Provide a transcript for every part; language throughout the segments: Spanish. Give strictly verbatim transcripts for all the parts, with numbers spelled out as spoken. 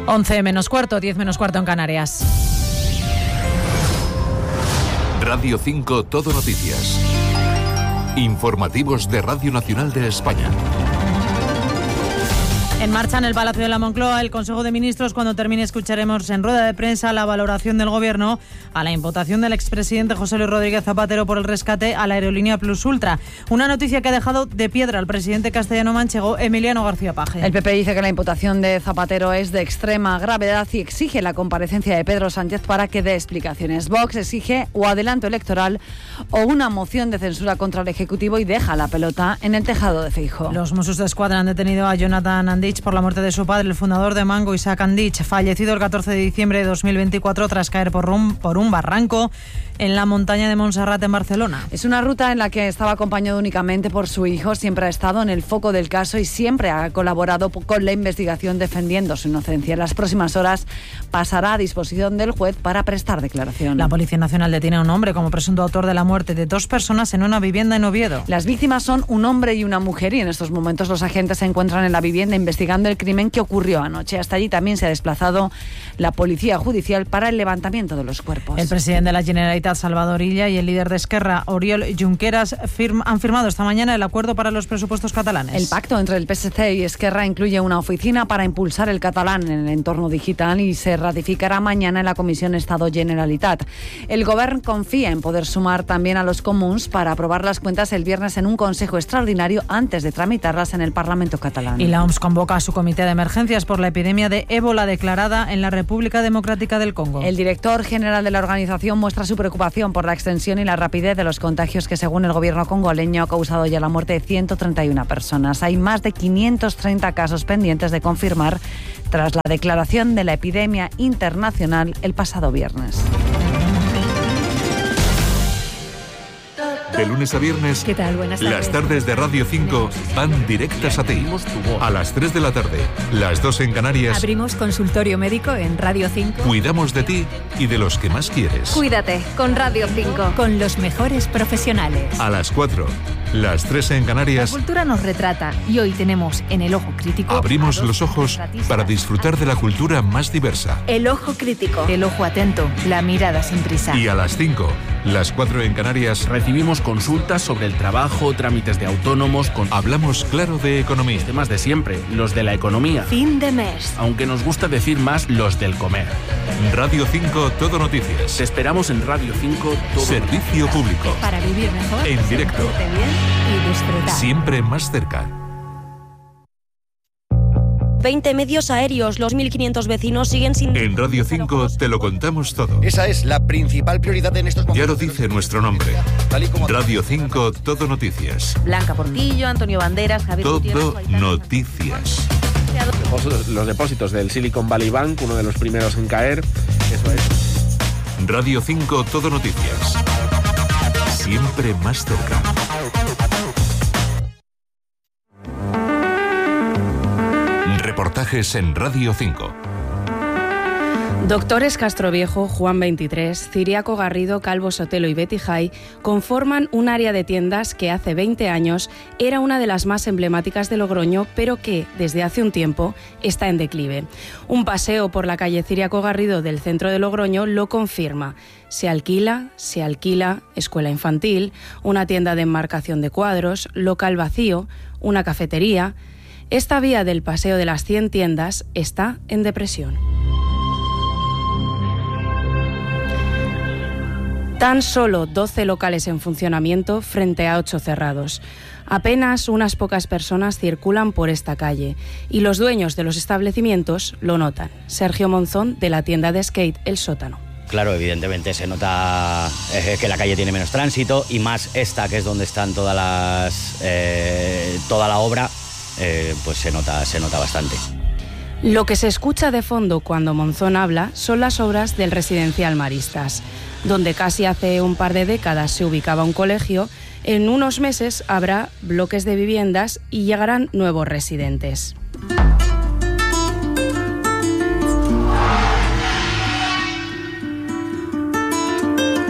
once menos cuarto, diez menos cuarto en Canarias. Radio cinco Todo Noticias. Informativos de Radio Nacional de España. En marcha en el Palacio de la Moncloa el Consejo de Ministros. Cuando termine escucharemos en rueda de prensa la valoración del Gobierno a la imputación del expresidente José Luis Rodríguez Zapatero por el rescate a la aerolínea Plus Ultra. Una noticia que ha dejado de piedra al presidente castellano-manchego Emiliano García Paje. El P P dice que la imputación de Zapatero es de extrema gravedad y exige la comparecencia de Pedro Sánchez para que dé explicaciones. Vox exige o adelanto electoral o una moción de censura contra el Ejecutivo y deja la pelota en el tejado de Feijóo. Los Mossos d'Esquadra han detenido a Jonathan Andich por la muerte de su padre, el fundador de Mango, Isaac Andich, fallecido el catorce de diciembre de dos mil veinticuatro tras caer por un, por un barranco en la montaña de Montserrat en Barcelona. Es una ruta en la que estaba acompañado únicamente por su hijo, siempre ha estado en el foco del caso y siempre ha colaborado con la investigación defendiendo su inocencia. En las próximas horas pasará a disposición del juez para prestar declaración. La Policía Nacional detiene a un hombre como presunto autor de la muerte de dos personas en una vivienda en Oviedo. Las víctimas son un hombre y una mujer y en estos momentos los agentes se encuentran en la vivienda investigando el crimen que ocurrió anoche. Hasta allí también se ha desplazado la Policía Judicial para el levantamiento de los cuerpos. El presidente de la Generalitat, Salvador Illa, y el líder de Esquerra, Oriol Junqueras, firm, han firmado esta mañana el acuerdo para los presupuestos catalanes. El pacto entre el P S C y Esquerra incluye una oficina para impulsar el catalán en el entorno digital y se ratificará mañana en la Comisión Estado Generalitat. El Govern confía en poder sumar también a los comuns para aprobar las cuentas el viernes en un consejo extraordinario antes de tramitarlas en el Parlamento catalán. Y la O M S convoca a su comité de emergencias por la epidemia de ébola declarada en la República Democrática del Congo. El director general de la organización muestra su preocupación por la extensión y la rapidez de los contagios que, según el gobierno congoleño, ha causado ya la muerte de ciento treinta y una personas. Hay más de quinientos treinta casos pendientes de confirmar tras la declaración de la epidemia internacional el pasado viernes. De lunes a viernes, ¿Qué tal? Buenas tardes. las tardes de Radio cinco van directas a ti. A las tres de la tarde, las dos en Canarias, Abrimos consultorio médico en Radio cinco. cuidamos de ti y de los que más quieres. Cuídate con Radio cinco. Con los mejores profesionales. A las cuatro, las tres en La Canarias, cultura nos retrata y hoy tenemos en El Ojo Crítico abrimos a dos los ojos retratistas. para disfrutar de la cultura más diversa. El Ojo Crítico. El ojo atento, la mirada sin prisa. Y a las cinco, las cuatro en Canarias, Recibimos consultas sobre el trabajo, trámites de autónomos, con hablamos claro de economía. temas de siempre, los de la economía. Fin de mes. Aunque nos gusta decir más los del comer. Radio cinco Todo Noticias. Te esperamos en Radio cinco todo. Servicio público. Para vivir mejor, En directo. sentirte bien y disfrutar. Siempre más cerca. veinte medios aéreos. Los mil quinientos vecinos siguen sin... En Radio cinco te lo contamos todo. Esa es la principal prioridad en estos Ya momentos. lo dice nuestro nombre. Tal y como- Radio cinco Todo Noticias. Blanca Portillo, Antonio Banderas, Javier Gutiérrez, Todo Gaitán. noticias. Los, los depósitos del Silicon Valley Bank, uno de los primeros en caer. Eso es. Radio cinco Todo Noticias. Siempre más cerca. Reportajes en Radio cinco. Doctores Castroviejo, Juan veintitrés, Ciriaco Garrido, Calvo Sotelo y Betty Jay conforman un área de tiendas que hace veinte años era una de las más emblemáticas de Logroño, pero que desde hace un tiempo está en declive. Un paseo por la calle Ciriaco Garrido del centro de Logroño lo confirma. Se alquila, se alquila, escuela infantil, una tienda de enmarcación de cuadros, local vacío, una cafetería. Esta vía del Paseo de las cien tiendas está en depresión. Tan solo doce locales en funcionamiento frente a ocho cerrados. Apenas unas pocas personas circulan por esta calle y los dueños de los establecimientos lo notan. Sergio Monzón, de la tienda de skate El Sótano. Claro, evidentemente se nota eh, que la calle tiene menos tránsito y más esta, que es donde están todas las eh, toda la obra, eh, pues se nota, se nota bastante. Lo que se escucha de fondo cuando Monzón habla son las obras del residencial Maristas, donde casi hace un par de décadas se ubicaba un colegio. En unos meses habrá bloques de viviendas y llegarán nuevos residentes.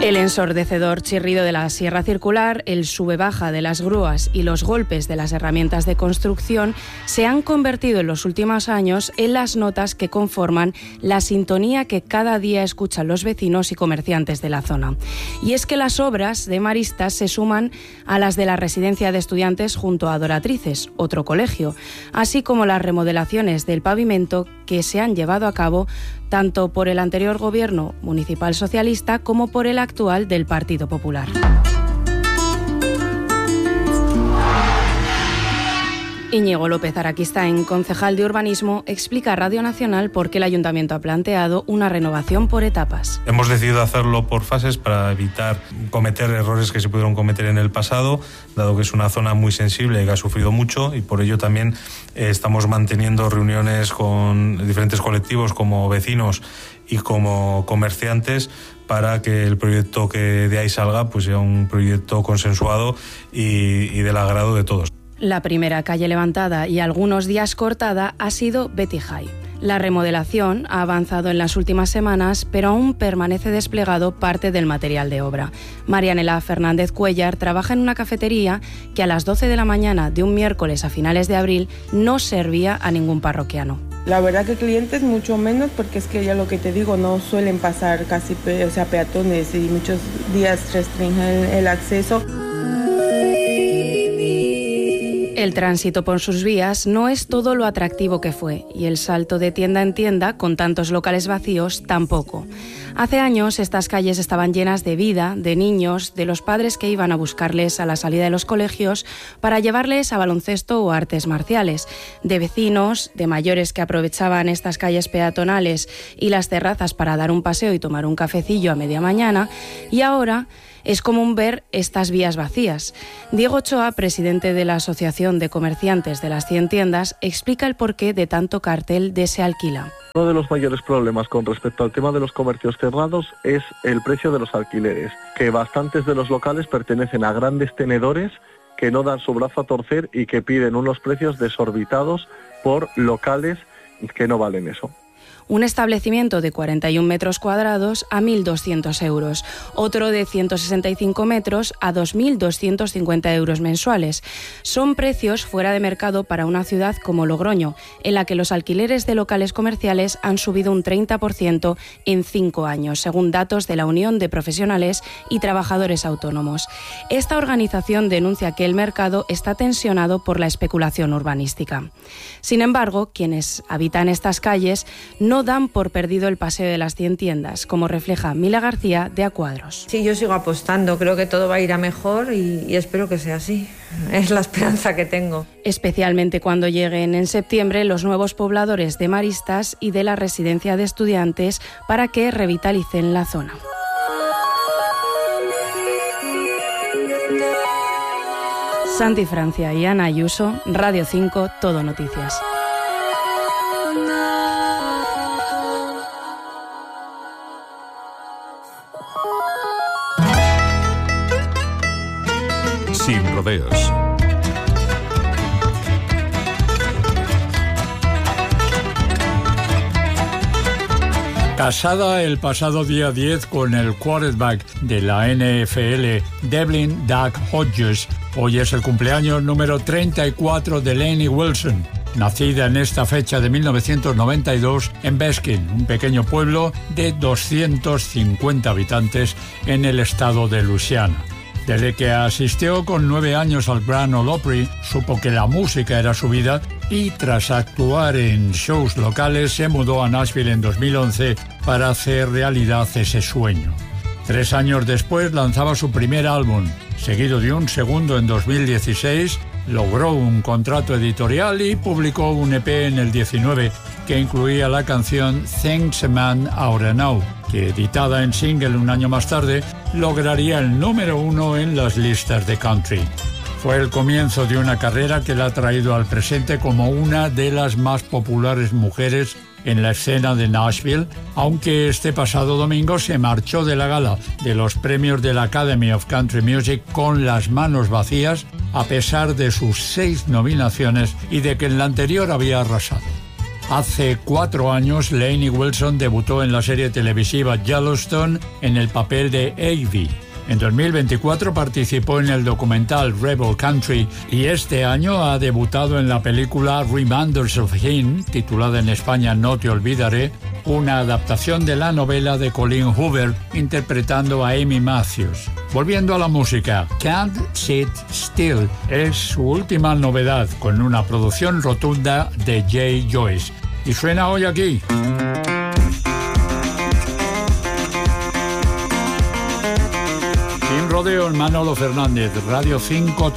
El ensordecedor chirrido de la sierra circular, el sube-baja de las grúas y los golpes de las herramientas de construcción se han convertido en los últimos años en las notas que conforman la sintonía que cada día escuchan los vecinos y comerciantes de la zona. Y es que las obras de Maristas se suman a las de la residencia de estudiantes junto a Adoratrices, otro colegio, así como las remodelaciones del pavimento que se han llevado a cabo tanto por el anterior gobierno municipal socialista como por el actual del Partido Popular. Íñigo López Araquistáin, concejal de Urbanismo, explica a Radio Nacional por qué el Ayuntamiento ha planteado una renovación por etapas. Hemos decidido hacerlo por fases para evitar cometer errores que se pudieron cometer en el pasado, dado que es una zona muy sensible y que ha sufrido mucho, y por ello también eh, estamos manteniendo reuniones con diferentes colectivos como vecinos y como comerciantes para que el proyecto que de ahí salga pues sea un proyecto consensuado y, y del agrado de todos. La primera calle levantada y algunos días cortada ha sido Betty High. La remodelación ha avanzado en las últimas semanas, pero aún permanece desplegado parte del material de obra. Marianela Fernández Cuellar trabaja en una cafetería que a las doce de la mañana de un miércoles a finales de abril no servía a ningún parroquiano. La verdad que clientes mucho menos, porque es que ya lo que te digo, no suelen pasar casi pe- o sea, peatones y muchos días restringen el, el acceso. El tránsito por sus vías no es todo lo atractivo que fue, y el salto de tienda en tienda, con tantos locales vacíos, tampoco. Hace años estas calles estaban llenas de vida, de niños, de los padres que iban a buscarles a la salida de los colegios para llevarles a baloncesto o artes marciales, de vecinos, de mayores que aprovechaban estas calles peatonales y las terrazas para dar un paseo y tomar un cafecillo a media mañana, y ahora es común ver estas vías vacías. Diego Ochoa, presidente de la Asociación de Comerciantes de las cien tiendas, explica el porqué de tanto cartel de Se Alquila. Uno de los mayores problemas con respecto al tema de los comercios cerrados es el precio de los alquileres, que bastantes de los locales pertenecen a grandes tenedores que no dan su brazo a torcer y que piden unos precios desorbitados por locales que no valen eso. Un establecimiento de cuarenta y un metros cuadrados a mil doscientos euros, otro de ciento sesenta y cinco metros a dos mil doscientos cincuenta euros mensuales. Son precios fuera de mercado para una ciudad como Logroño, en la que los alquileres de locales comerciales han subido un treinta por ciento en cinco años, según datos de la Unión de Profesionales y Trabajadores Autónomos. Esta organización denuncia que el mercado está tensionado por la especulación urbanística. Sin embargo, quienes habitan estas calles no dan por perdido el paseo de las cien tiendas, como refleja Mila García de Acuadros. Sí, yo sigo apostando, creo que todo va a ir a mejor y, y espero que sea así. Es la esperanza que tengo. Especialmente cuando lleguen en septiembre los nuevos pobladores de Maristas y de la residencia de estudiantes para que revitalicen la zona. Santi Francia y Ana Ayuso, Radio cinco, Todo Noticias. Sin rodeos. Casada el pasado día diez con el quarterback de la N F L, Devlin Doug Hodges, hoy es el cumpleaños número treinta y cuatro de Lainey Wilson, nacida en esta fecha de mil novecientos noventa y dos en Beskin, un pequeño pueblo de doscientos cincuenta habitantes en el estado de Luisiana. Desde que asistió con nueve años al Grand Ole Opry, supo que la música era su vida y tras actuar en shows locales se mudó a Nashville en dos mil once para hacer realidad ese sueño. Tres años después lanzaba su primer álbum, seguido de un segundo en dos mil dieciséis, logró un contrato editorial y publicó un E P en el diecinueve que incluía la canción Things a Man Oughta Know, que editada en single un año más tarde, lograría el número uno en las listas de country. Fue el comienzo de una carrera que la ha traído al presente como una de las más populares mujeres en la escena de Nashville, aunque este pasado domingo se marchó de la gala de los premios de la Academy of Country Music con las manos vacías, a pesar de sus seis nominaciones y de que en la anterior había arrasado. Hace cuatro años, Lainey Wilson debutó en la serie televisiva Yellowstone en el papel de Avie. En dos mil veinticuatro participó en el documental Rebel Country y este año ha debutado en la película Reminders of Him, titulada en España No te olvidaré, una adaptación de la novela de Colleen Hoover, interpretando a Amy Matthews. Volviendo a la música, Can't Sit Still es su última novedad, con una producción rotunda de Jay Joyce. Y suena hoy aquí. Sin rodeos, Manolo Fernández, Radio cinco.